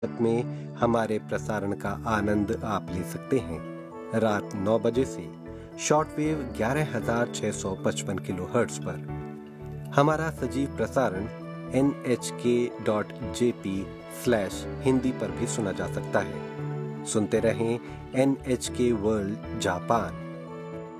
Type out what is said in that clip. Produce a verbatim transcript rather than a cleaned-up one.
में हमारे प्रसारण का आनंद आप ले सकते हैं रात नौ बजे से शॉर्टवेव ग्यारह हजार छह सौ पचपन किलो हर्ट्ज पर। हमारा सजीव प्रसारण एन एच के dot J P slash Hindi पर भी सुना जा सकता है। सुनते रहें एन एच के वर्ल्ड जापान।